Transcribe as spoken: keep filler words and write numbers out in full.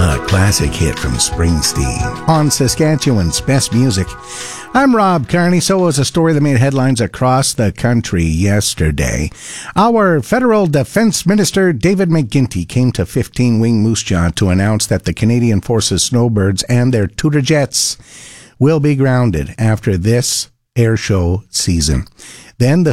A classic hit from Springsteen on Saskatchewan's Best Music. I'm Rob Carney. So was a story that made headlines across the country yesterday. Our federal defense minister, David McGuinty, came to fifteen Wing Moose Jaw to announce that the Canadian Forces Snowbirds and their Tutor jets will be grounded after this air show season. Then the